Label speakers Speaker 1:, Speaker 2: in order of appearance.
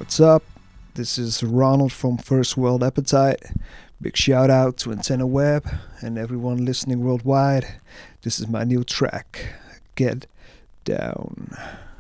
Speaker 1: What's up? This is Ronald from First World Appetite. Big shout out to Antenna Web and everyone listening worldwide. This is my new track, Get Down.